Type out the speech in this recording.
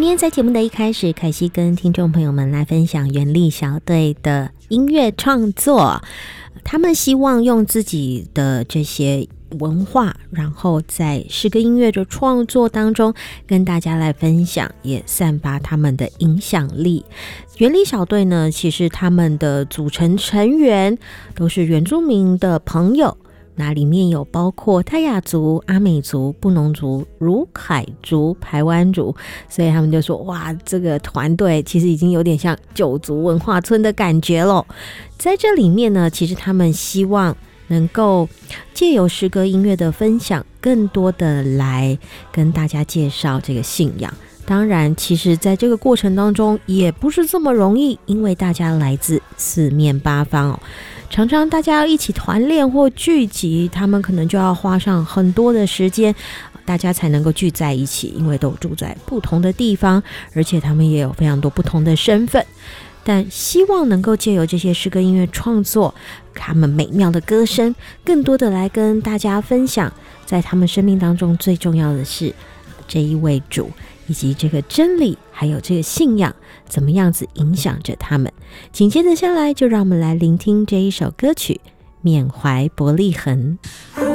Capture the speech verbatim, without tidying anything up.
天在节目的一开始，凯西跟听众朋友们来分享原力小队的音乐创作。他们希望用自己的这些文化，然后在诗歌音乐的创作当中跟大家来分享，也散发他们的影响力。原力小队呢，其实他们的组成成员都是原住民的朋友，那里面有包括泰雅族、阿美族、布农族、鲁凯族、排湾族，所以他们就说哇，这个团队其实已经有点像九族文化村的感觉咯。在这里面呢，其实他们希望能够借由诗歌音乐的分享，更多的来跟大家介绍这个信仰。当然其实在这个过程当中也不是这么容易，因为大家来自四面八方哦，常常大家要一起团练或聚集，他们可能就要花上很多的时间，大家才能够聚在一起，因为都住在不同的地方，而且他们也有非常多不同的身份。但希望能够借由这些诗歌音乐创作，他们美妙的歌声，更多的来跟大家分享，在他们生命当中最重要的是这一位主，以及这个真理，还有这个信仰怎么样子影响着他们。紧接着下来，就让我们来聆听这一首歌曲《缅怀伯利恒》。